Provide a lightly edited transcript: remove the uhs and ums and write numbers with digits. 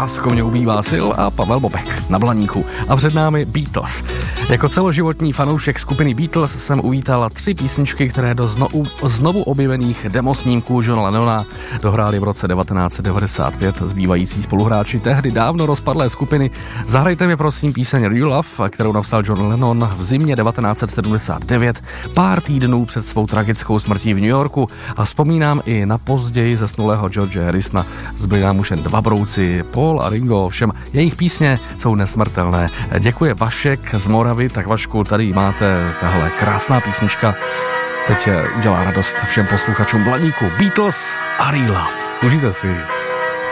lásko mě ubývá sil a Pavel Bobek na Blaníku. A před námi Beatles. Jako celoživotní fanoušek skupiny Beatles jsem uvítal 3 písničky, které do znovu objevených demosnímků Johna Lennona dohráli v roce 1995 zbývající spoluhráči tehdy dávno rozpadlé skupiny. Zahrajte mi prosím píseň Real Love, kterou napsal John Lennon v zimě 1979, pár týdnů před svou tragickou smrtí v New Yorku, a vzpomínám i na později zesnulého George Harrisona. Zbyli nám už jen 2 brouci, Paul a Ringo, všem jejich písně jsou nesmrtelné. Děkuje Vašek z Moravy, tak Vašku, tady máte tahle krásná písnička. Teď udělá radost všem posluchačům Blaníku. Beatles a Real Love. Užijte si.